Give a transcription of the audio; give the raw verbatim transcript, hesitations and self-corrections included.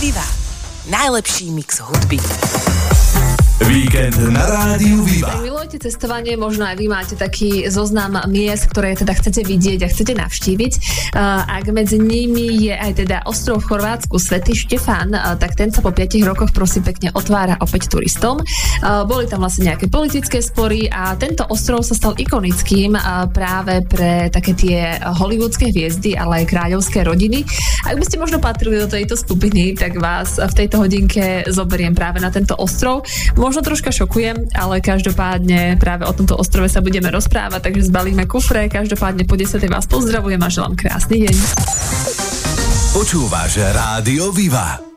Viva. Najlepší mix hudby. Víkend na rádiu Viva. Ak milujete cestovanie, možno aj vy máte taký zoznam miest, ktoré teda chcete vidieť a chcete navštíviť. Ak medzi nimi je aj teda ostrov v Chorvátsku Svätý Štefán, tak ten sa po piatich rokoch prosím pekne otvára opäť turistom. Boli tam vlastne nejaké politické spory a tento ostrov sa stal ikonickým práve pre také tie hollywoodske hviezdy, ale aj kráľovské rodiny. Ak by ste možno patrili do tejto skupiny, tak vás v tejto hodinke zoberiem práve na tento ostrov. Možno troška šokujem, ale každopádne práve o tomto ostrove sa budeme rozprávať, takže zbalíme kufre. Každopádne po desiatej vás pozdravujem a želám krásny deň. Počúvaš Rádio Viva.